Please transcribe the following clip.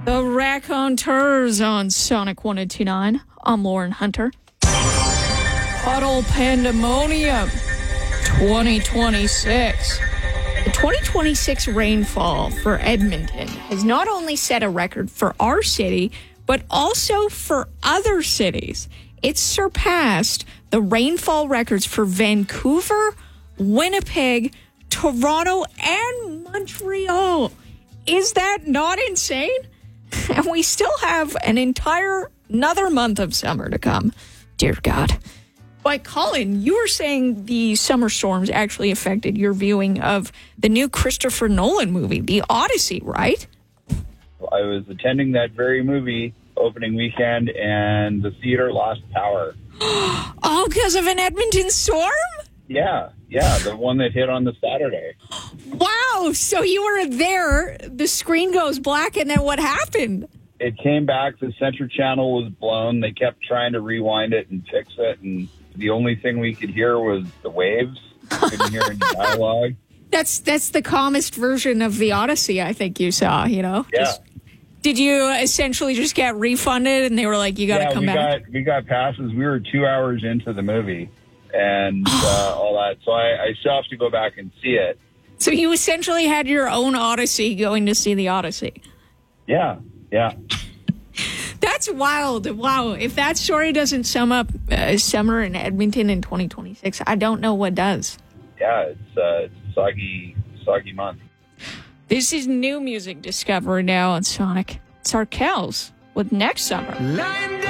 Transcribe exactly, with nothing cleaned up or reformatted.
The Raconteurs on Sonic one oh two point nine. I'm Lauren Hunter. Puddle Pandemonium twenty twenty-six. The twenty twenty-six rainfall for Edmonton has not only set a record for our city, but also for other cities. It's surpassed the rainfall records for Vancouver, Winnipeg, Toronto, and Montreal. Is that not insane? And we still have an entire another month of summer to come. Dear God. But Colin, you were saying the summer storms actually affected your viewing of the new Christopher Nolan movie, The Odyssey, right? I was attending that very movie opening weekend, and the theater lost power. All because of an Edmonton storm? Yeah, yeah, the one that hit on the Saturday. Wow, so you were there, the screen goes black, and then what happened? It came back, the center channel was blown. They kept trying to rewind it and fix it, and the only thing we could hear was the waves. Couldn't hear any dialogue. That's that's the calmest version of the Odyssey, I think you saw, you know? Yeah. Just, did you essentially just get refunded, and they were like, you got to yeah, come we back? Got, we got passes. We were two hours into the movie and uh, all that. So I, I still have to go back and see it. So you essentially had your own Odyssey going to see the Odyssey. Yeah, yeah. That's wild. Wow. If that story doesn't sum up uh, summer in Edmonton in twenty twenty-six, I don't know what does. Yeah, it's, uh, it's a soggy, soggy month. This is new music discovery now on Sonic. It's Arkells with Next Summer.